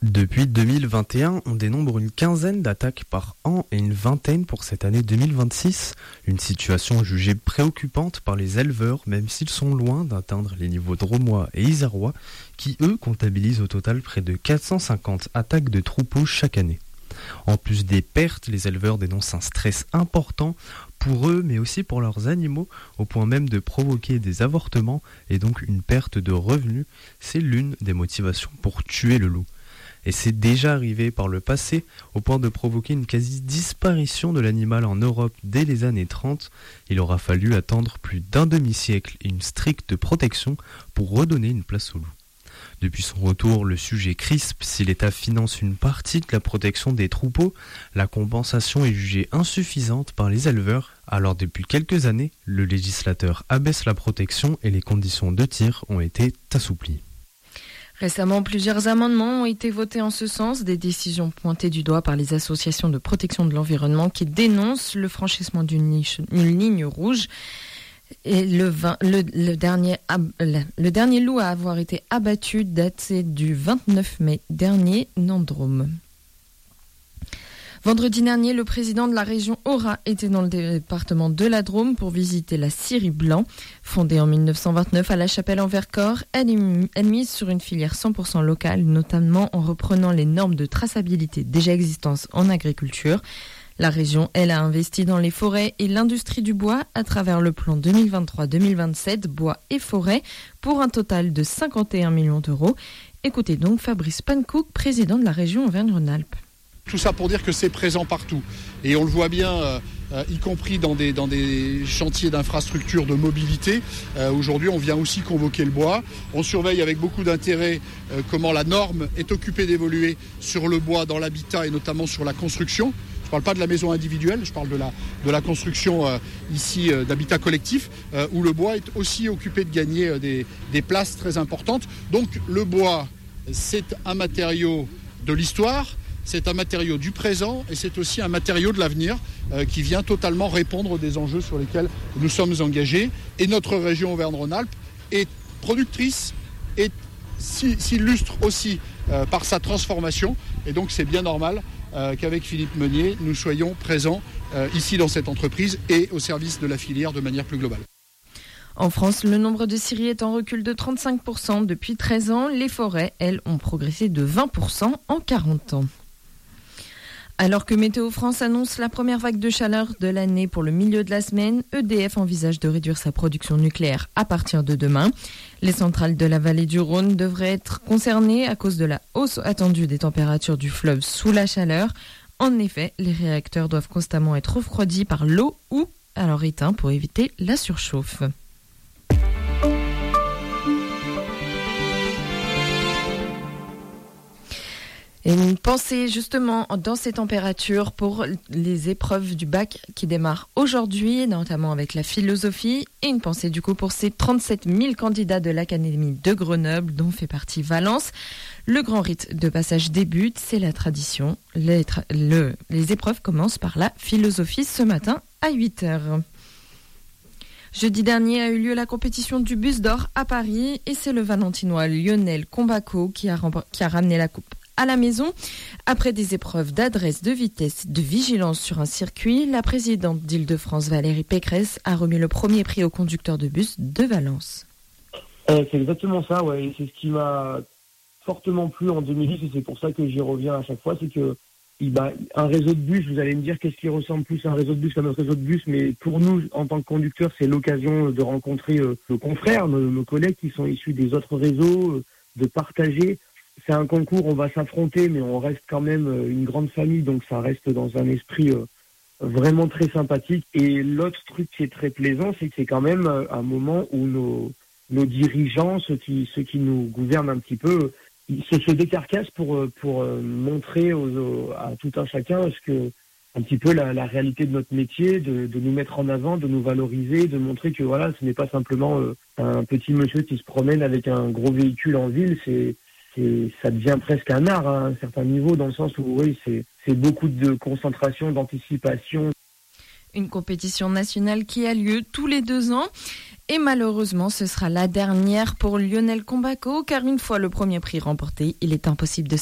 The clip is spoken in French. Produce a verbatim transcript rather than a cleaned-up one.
Depuis deux mille vingt et un, on dénombre une quinzaine d'attaques par an et une vingtaine pour cette année deux mille vingt-six. Une situation jugée préoccupante par les éleveurs, même s'ils sont loin d'atteindre les niveaux drômois et isérois, qui eux comptabilisent au total près de quatre cent cinquante attaques de troupeaux chaque année. En plus des pertes, les éleveurs dénoncent un stress important pour eux, mais aussi pour leurs animaux, au point même de provoquer des avortements et donc une perte de revenus. C'est l'une des motivations pour tuer le loup. Et c'est déjà arrivé par le passé, au point de provoquer une quasi-disparition de l'animal en Europe dès les années trente. Il aura fallu attendre plus d'un demi-siècle et une stricte protection pour redonner une place au loup. Depuis son retour, le sujet crispe. Si l'État finance une partie de la protection des troupeaux, la compensation est jugée insuffisante par les éleveurs. Alors depuis quelques années, le législateur abaisse la protection et les conditions de tir ont été assouplies. Récemment, plusieurs amendements ont été votés en ce sens, des décisions pointées du doigt par les associations de protection de l'environnement qui dénoncent le franchissement d'une, niche, une ligne rouge. Et le, vingt, le, le, dernier, le dernier loup à avoir été abattu datait du vingt-neuf mai dernier dans le Drôme. Vendredi dernier, le président de la région Aura était dans le département de la Drôme pour visiter la scierie Blanc. Fondée en dix-neuf cent vingt-neuf à La Chapelle-en-Vercors, elle est mise sur une filière cent pour cent locale, notamment en reprenant les normes de traçabilité déjà existantes en agriculture. La région, elle, a investi dans les forêts et l'industrie du bois à travers le plan deux mille vingt-trois deux mille vingt-sept Bois et Forêts pour un total de cinquante et un millions d'euros. Écoutez donc Fabrice Pankouk, président de la région Auvergne-Rhône-Alpes. Tout ça pour dire que c'est présent partout. Et on le voit bien, euh, euh, y compris dans des, dans des chantiers d'infrastructures de mobilité. Euh, aujourd'hui, on vient aussi convoquer le bois. On surveille avec beaucoup d'intérêt euh, comment la norme est occupée d'évoluer sur le bois dans l'habitat et notamment sur la construction. Je ne parle pas de la maison individuelle, je parle de la, de la construction euh, ici euh, d'habitat collectif, euh, où le bois est aussi occupé de gagner euh, des, des places très importantes. Donc le bois, c'est un matériau de l'histoire. C'est un matériau du présent et c'est aussi un matériau de l'avenir euh, qui vient totalement répondre aux des enjeux sur lesquels nous sommes engagés. Et notre région Auvergne-Rhône-Alpes est productrice et s'illustre aussi euh, par sa transformation. Et donc c'est bien normal euh, qu'avec Philippe Meunier, nous soyons présents euh, ici dans cette entreprise et au service de la filière de manière plus globale. En France, le nombre de scieries est en recul de trente-cinq pour cent depuis treize ans. Les forêts, elles, ont progressé de vingt pour cent en quarante ans. Alors que Météo France annonce la première vague de chaleur de l'année pour le milieu de la semaine, E D F envisage de réduire sa production nucléaire à partir de demain. Les centrales de la vallée du Rhône devraient être concernées à cause de la hausse attendue des températures du fleuve sous la chaleur. En effet, les réacteurs doivent constamment être refroidis par l'eau ou alors éteints pour éviter la surchauffe. Et une pensée justement dans ces températures pour les épreuves du bac qui démarrent aujourd'hui, notamment avec la philosophie, et une pensée du coup pour ces trente-sept mille candidats de l'Académie de Grenoble dont fait partie Valence. Le grand rite de passage débute, c'est la tradition. Les, tra- le, les épreuves commencent par la philosophie ce matin à huit heures. Jeudi dernier a eu lieu la compétition du bus d'or à Paris et c'est le Valentinois Lionel Combaco qui a, rem- qui a ramené la coupe à la maison. Après des épreuves d'adresse, de vitesse, de vigilance sur un circuit, la présidente d'Île-de-France, Valérie Pécresse, a remis le premier prix au conducteur de bus de Valence. Euh, c'est exactement ça, ouais. Et c'est ce qui m'a fortement plu en deux mille dix et c'est pour ça que j'y reviens à chaque fois, c'est que bah, un réseau de bus, vous allez me dire qu'est-ce qui ressemble plus à un réseau de bus qu'à notre réseau de bus, mais pour nous, en tant que conducteurs, c'est l'occasion de rencontrer euh, nos confrères, nos, nos collègues qui sont issus des autres réseaux, euh, de partager. C'est un concours, on va s'affronter, mais on reste quand même une grande famille, donc ça reste dans un esprit euh, vraiment très sympathique. Et l'autre truc qui est très plaisant, c'est que c'est quand même un moment où nos, nos dirigeants, ceux qui, ceux qui nous gouvernent un petit peu, ils se, se décarcassent pour, pour montrer aux, aux, à tout un chacun ce que, un petit peu la, la réalité de notre métier, de, de nous mettre en avant, de nous valoriser, de montrer que voilà, ce n'est pas simplement euh, un petit monsieur qui se promène avec un gros véhicule en ville, c'est Et ça devient presque un art à un certain niveau, dans le sens où oui, c'est, c'est beaucoup de concentration, d'anticipation. Une compétition nationale qui a lieu tous les deux ans. Et malheureusement, ce sera la dernière pour Lionel Combaco, car une fois le premier prix remporté, il est impossible de